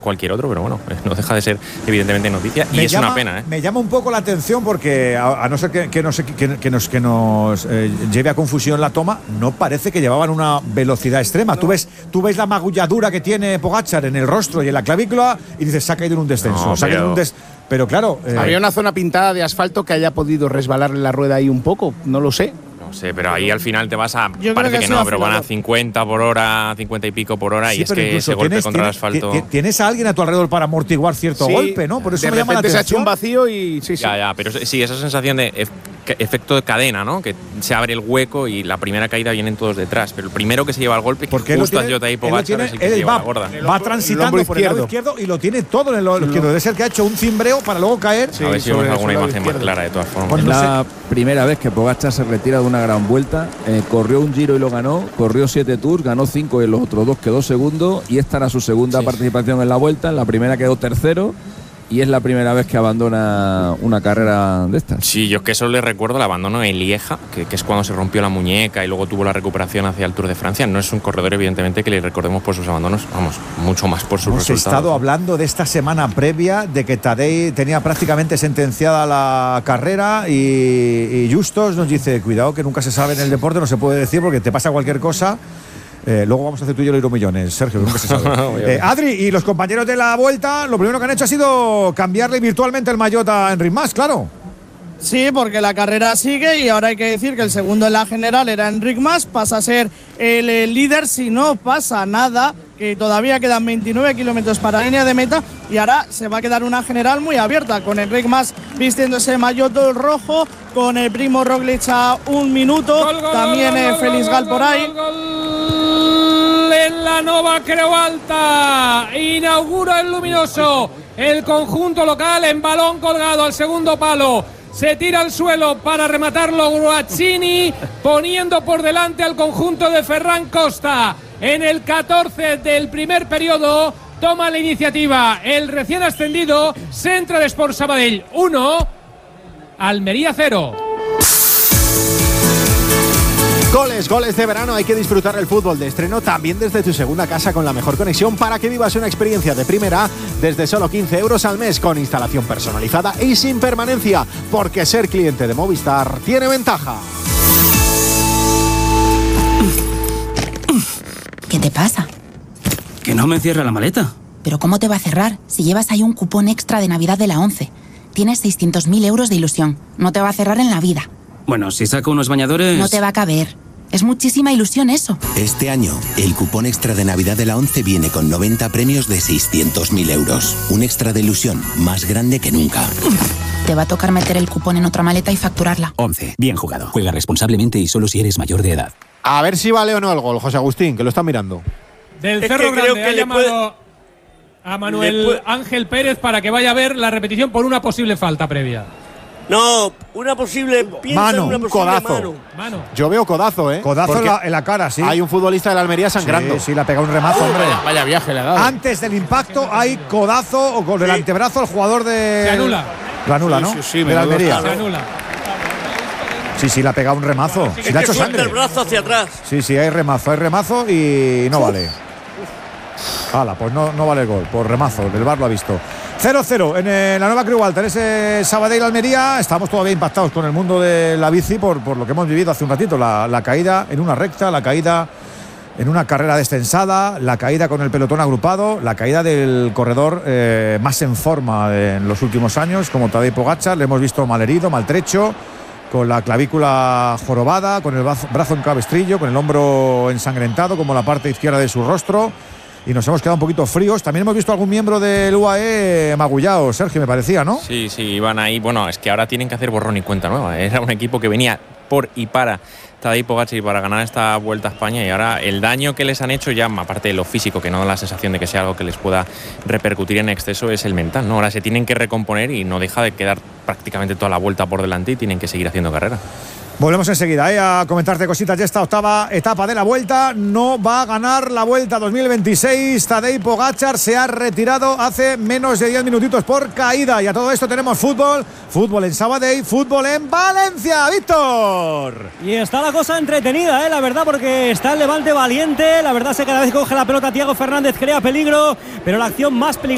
cualquier otro, pero bueno, no deja de ser evidentemente noticia y es una pena. Me llama un poco la atención porque a no ser que nos lleve a confusión la toma, no parece que llevaban una velocidad extrema. No. Tú ves la magulladura que tiene Pogačar en el rostro y en la clavícula y dices, se ha caído en un descenso. Pero claro… había una zona pintada de asfalto que haya podido resbalarle la rueda ahí un poco, no lo sé. No sé, pero ahí al final te vas a… Parece que no, pero van a 50 por hora, 50 y pico por hora, sí, y es que ese golpe contra el asfalto… Tienes a alguien a tu alrededor para amortiguar cierto golpe, ¿no? Por eso me llama la atención. Se ha hecho un vacío y… Sí. Ya, pero sí, esa sensación de efecto de cadena, ¿no? Que se abre el hueco y la primera caída vienen todos detrás, pero el primero que se lleva el golpe, que justo a Jota y Pogačar es el que se lleva la gorda. Va transitando por el lado izquierdo y lo tiene todo en el lado izquierdo. Debe ser que ha hecho un cimbreo para luego caer. A ver si vemos alguna imagen más clara de todas formas. Es la primera vez que Pogačar se retira de una gran vuelta. Corrió un Giro y lo ganó, corrió 7 Tours, ganó 5 y en los otros 2 quedó segundo, y esta era su segunda participación en la vuelta. En la primera quedó tercero y es la primera vez que abandona una carrera de estas. Sí, yo es que eso le recuerdo el abandono en Lieja, que es cuando se rompió la muñeca y luego tuvo la recuperación hacia el Tour de Francia. No es un corredor evidentemente que le recordemos por sus abandonos, vamos, mucho más por sus resultados. Hemos estado hablando de esta semana previa de que Tadej tenía prácticamente sentenciada la carrera y Justos nos dice, cuidado que nunca se sabe en el deporte, no se puede decir porque te pasa cualquier cosa. Luego vamos a hacer tú y yo el Euromillones, Sergio, nunca se sabe. Adri, y los compañeros de la vuelta, lo primero que han hecho ha sido cambiarle virtualmente el maillot a Enric Mas, claro. Sí, porque la carrera sigue y ahora hay que decir que el segundo en la general era Enric Mas, pasa a ser el líder si no pasa nada, que todavía quedan 29 kilómetros para la línea de meta y ahora se va a quedar una general muy abierta, con Enric Mas vistiendo ese maillot rojo, con el Primo Roglic a 1 minuto, también Félix Gal por ahí. En la Nova Creu Alta inaugura el luminoso el conjunto local en balón colgado al segundo palo. Se tira al suelo para rematarlo Guaccini, poniendo por delante al conjunto de Ferran Costa. En el 14 del primer periodo toma la iniciativa el recién ascendido Central Sport Sabadell 1, Almería 0. Goles de verano, hay que disfrutar el fútbol de estreno también desde tu segunda casa con la mejor conexión para que vivas una experiencia de primera desde solo 15 euros al mes con instalación personalizada y sin permanencia, porque ser cliente de Movistar tiene ventaja. ¿Qué te pasa? Que no me cierra la maleta. ¿Pero cómo te va a cerrar si llevas ahí un cupón extra de Navidad de la 11? Tienes 600.000 euros de ilusión. No te va a cerrar en la vida. Bueno, si saco unos bañadores… No te va a caber. Es muchísima ilusión eso. Este año, el cupón extra de Navidad de la 11 viene con 90 premios de 600.000 euros. Un extra de ilusión más grande que nunca. Te va a tocar meter el cupón en otra maleta y facturarla. 11. Bien jugado. Juega responsablemente y solo si eres mayor de edad. A ver si vale o no el gol, José Agustín, que lo están mirando. Del Cerro Grande ha llamado a Manuel Ángel Pérez para que vaya a ver la repetición por una posible falta previa. No, una posible… Mano, un codazo. Mano. Yo veo codazo, ¿eh? Codazo en la cara, sí. Hay un futbolista de la Almería sangrando. Sí, le ha pegado un remazo, hombre. Vaya viaje le ha dado. Antes del impacto hay codazo o con el antebrazo al jugador de… Se anula. Lo anula, ¿no? Sí, de la Almería. Se anula. Sí, le ha pegado un remazo. Es le ha hecho que sangre. el brazo hacia atrás. Sí, hay remazo y no vale. Hala, pues no vale el gol, por remazo, el VAR lo ha visto. 0-0 en la Nova Creu Alta, en ese Sabadell-Almería. Estamos todavía impactados con el mundo de la bici por lo que hemos vivido hace un ratito. La caída en una recta, la caída en una carrera descensada, la caída con el pelotón agrupado, la caída del corredor más en forma en los últimos años, como Tadej Pogačar. Le hemos visto malherido, maltrecho, con la clavícula jorobada, con el brazo en cabestrillo, con el hombro ensangrentado, como la parte izquierda de su rostro. Y nos hemos quedado un poquito fríos. También hemos visto algún miembro del UAE magullado, Sergio, me parecía, ¿no? Sí, iban ahí. Bueno, es que ahora tienen que hacer borrón y cuenta nueva. Era un equipo que venía por y para Tadej Pogačar para ganar esta Vuelta a España, y ahora el daño que les han hecho, ya aparte de lo físico, que no da la sensación de que sea algo que les pueda repercutir en exceso, es el mental, ¿no? Ahora se tienen que recomponer y no deja de quedar prácticamente toda la vuelta por delante y tienen que seguir haciendo carrera. Volvemos enseguida a comentarte cositas de esta octava etapa de la Vuelta. No va a ganar la Vuelta 2026. Tadej Pogačar se ha retirado hace menos de 10 minutitos por caída. Y a todo esto tenemos fútbol en Sabadell, fútbol en Valencia. ¡Víctor! Y está la cosa entretenida, la verdad, porque está el Levante valiente. La verdad es que cada vez que coge la pelota Thiago Fernández crea peligro, pero la acción más peligrosa